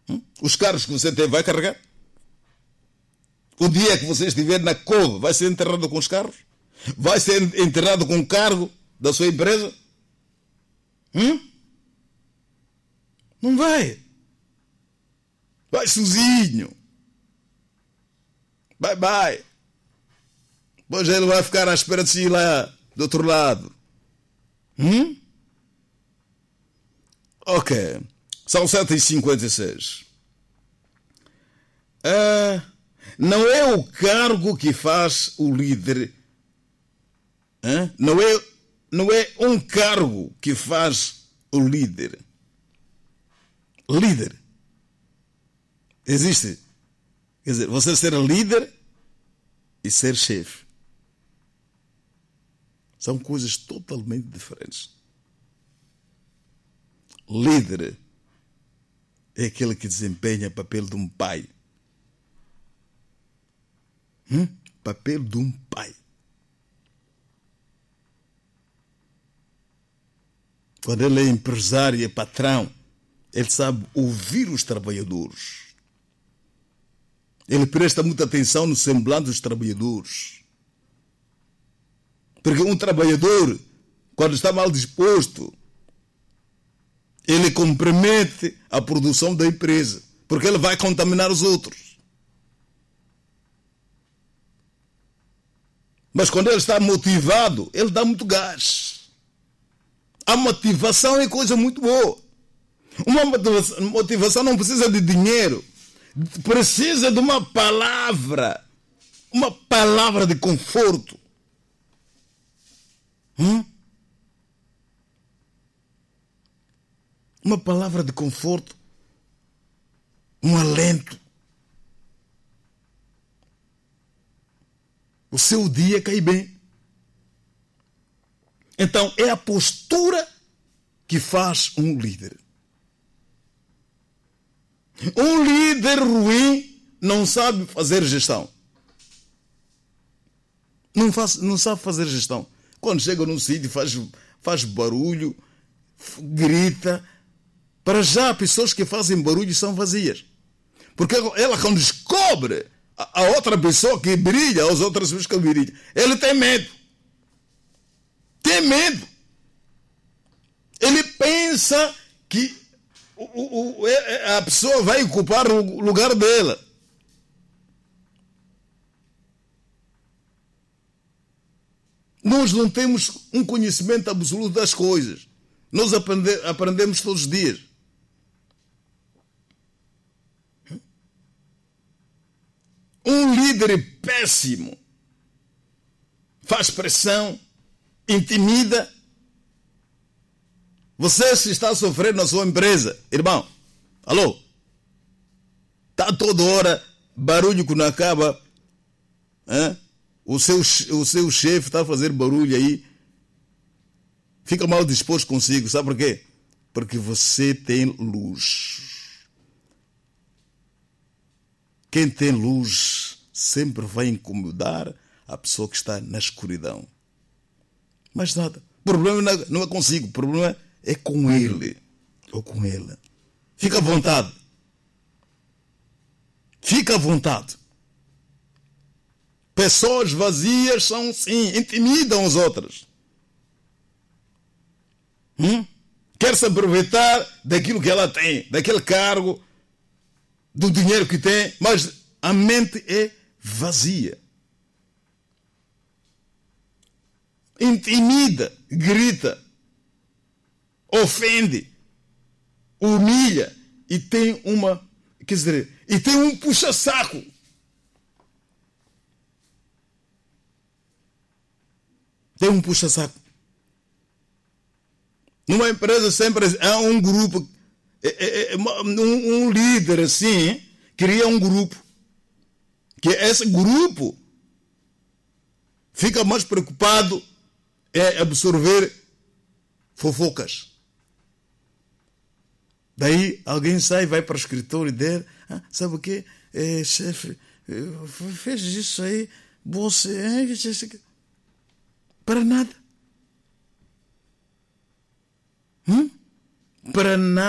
Os carros que você tem vai carregar? O dia que você estiver na cova, vai ser enterrado com os carros? Vai ser enterrado com o cargo da sua empresa? Não vai. Vai sozinho. Bye. Pois ele vai ficar à espera de si lá do outro lado. Ok. São 7h56. Não é o cargo que faz o líder. Não é um cargo que faz o líder. Líder. Existe. Quer dizer, você ser líder e ser chefe. São coisas totalmente diferentes. Líder é aquele que desempenha o papel de um pai. Papel de um pai. Quando ele é empresário e é patrão, ele sabe ouvir os trabalhadores. Ele presta muita atenção no semblante dos trabalhadores. Porque um trabalhador, quando está mal disposto, ele compromete a produção da empresa, porque ele vai contaminar os outros. Mas quando ele está motivado, ele dá muito gás. A motivação é coisa muito boa. Uma motivação não precisa de dinheiro. Precisa de uma palavra de conforto. Uma palavra de conforto, um alento. O seu dia cai bem. Então é a postura que faz um líder. Um líder ruim não sabe fazer gestão. Não sabe fazer gestão. Quando chega num sítio faz barulho, grita. Para já, pessoas que fazem barulho são vazias. Porque ela, quando descobre a outra pessoa que brilha, as outras pessoas que brilham, ele tem medo. Tem medo. Ele pensa que a pessoa vai ocupar o lugar dela. Nós não temos um conhecimento absoluto das coisas. Nós aprendemos todos os dias. Um líder péssimo faz pressão, intimida. Você se está sofrendo na sua empresa, irmão, alô? Está toda hora barulho que não acaba. O seu chefe está a fazer barulho aí. Fica mal disposto consigo, sabe por quê? Porque você tem luz. Quem tem luz sempre vai incomodar a pessoa que está na escuridão. Mas nada. O problema não é consigo, o problema é com ele ou com ela. Fica à vontade. Fica à vontade. Pessoas vazias são sim, intimidam as outras. Quer se aproveitar daquilo que ela tem, daquele cargo, do dinheiro que tem, mas a mente é vazia. Intimida, grita, ofende, humilha e tem um puxa-saco. Tem um puxa-saco. Numa empresa sempre há um grupo, um líder assim, cria um grupo. Que esse grupo fica mais preocupado em absorver fofocas. Daí alguém sai, vai para o escritório dele. Sabe o quê? Chefe, fez isso aí, você... Para nada. Para nada.